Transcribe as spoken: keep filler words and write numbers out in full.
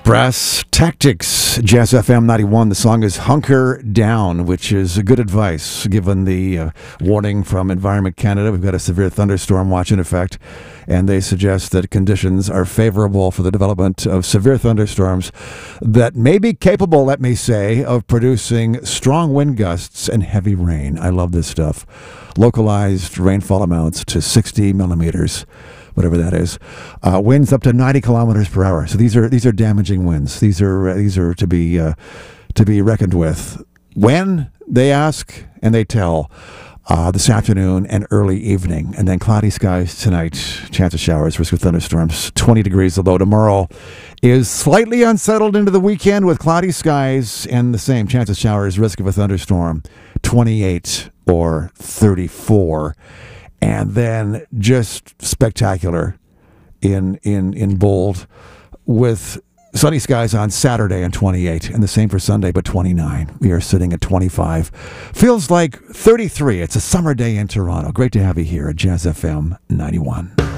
Brass Tactics, Jazz F M ninety-one. The song is Hunker Down, which is good advice given the uh, warning from Environment Canada. We've got a severe thunderstorm watch in effect, and they suggest that conditions are favorable for the development of severe thunderstorms that may be capable, let me say, of producing strong wind gusts and heavy rain. I love this stuff. Localized rainfall amounts to sixty millimeters. Whatever that is, uh, winds up to ninety kilometers per hour. So these are these are damaging winds. These are uh, these are to be uh, to be reckoned with. When they ask and they tell, uh, this afternoon and early evening, and then cloudy skies tonight. Chance of showers, risk of thunderstorms. twenty degrees. Although tomorrow is slightly unsettled into the weekend with cloudy skies and the same chance of showers, risk of a thunderstorm. twenty-eight or thirty-four. And then just spectacular in in in bold with sunny skies on Saturday and twenty-eight, and the same for Sunday, but twenty-nine. We are sitting at twenty-five. Feels like thirty-three. It's a summer day in Toronto. Great to have you here at Jazz F M ninety-one.